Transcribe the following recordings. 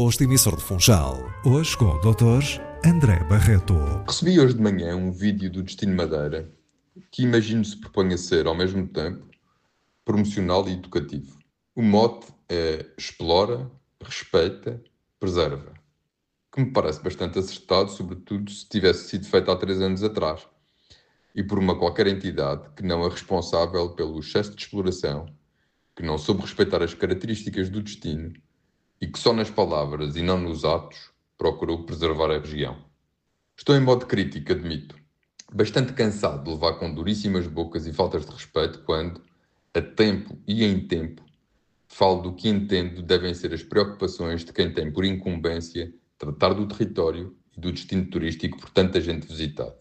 Posto emissor de Funchal. Hoje com o Dr. André Barreto. Recebi hoje de manhã um vídeo do Destino Madeira que imagino se propõe a ser, ao mesmo tempo, promocional e educativo. O mote é explora, respeita, preserva, que me parece bastante acertado, sobretudo se tivesse sido feito há 3 anos atrás, e por uma qualquer entidade que não é responsável pelo excesso de exploração, que não soube respeitar as características do destino e que só nas palavras e não nos atos procurou preservar a região. Estou em modo crítico, admito. Bastante cansado de levar com duríssimas bocas e faltas de respeito quando, a tempo e em tempo, falo do que entendo devem ser as preocupações de quem tem por incumbência tratar do território e do destino turístico por tanta gente visitada.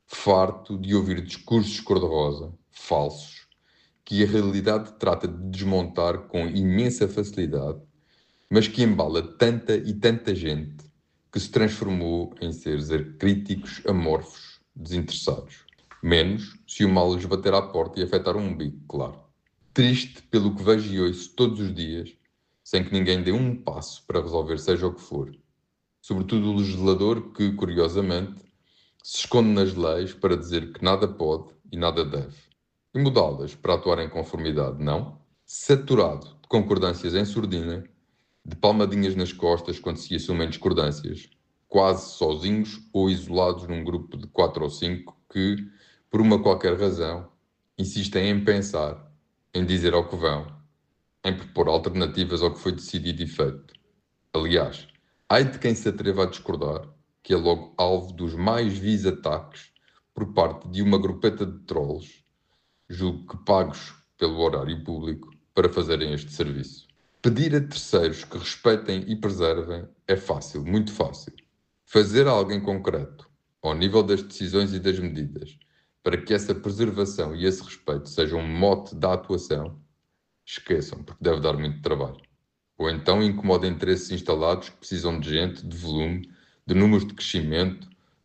Farto de ouvir discursos cor-de-rosa, falsos, que a realidade trata de desmontar com imensa facilidade, mas que embala tanta e tanta gente que se transformou em seres críticos, amorfos, desinteressados. Menos se o mal lhes bater à porta e afetar um umbigo, claro. Triste pelo que vejo e ouço todos os dias, sem que ninguém dê um passo para resolver seja o que for. Sobretudo o legislador que, curiosamente, se esconde nas leis para dizer que nada pode e nada deve. E mudá-las para atuar em conformidade, não? Saturado de concordâncias em surdina, de palmadinhas nas costas quando se assumem discordâncias, quase sozinhos ou isolados num grupo de 4 ou 5 que, por uma qualquer razão, insistem em pensar, em dizer ao que vão, em propor alternativas ao que foi decidido e feito. Aliás, ai de quem se atreva a discordar, que é logo alvo dos mais vis ataques por parte de uma grupeta de trolls, julgo que pagos pelo horário público, para fazerem este serviço. Pedir a terceiros que respeitem e preservem é fácil, muito fácil. Fazer a alguém concreto, ao nível das decisões e das medidas, para que essa preservação e esse respeito sejam um mote da atuação, esqueçam, porque deve dar muito trabalho. Ou então incomoda interesses instalados que precisam de gente, de volume, de números de crescimento,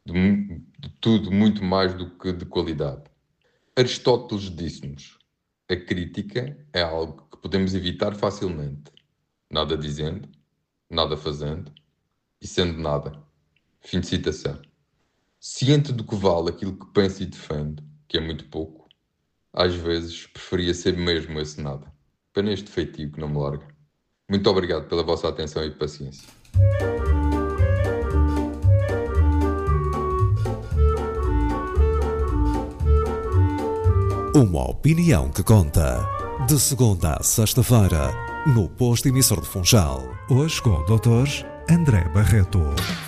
de tudo muito mais do que de qualidade. Aristóteles disse-nos: a crítica é algo que podemos evitar facilmente, nada dizendo, nada fazendo e sendo nada. Fim de citação. Ciente do que vale aquilo que penso e defendo, que é muito pouco, às vezes preferia ser mesmo esse nada. Pena este feitio que não me larga. Muito obrigado pela vossa atenção e paciência. Uma opinião que conta. De segunda a sexta-feira, no Posto emissor de Funchal. Hoje com o Dr. André Barreto.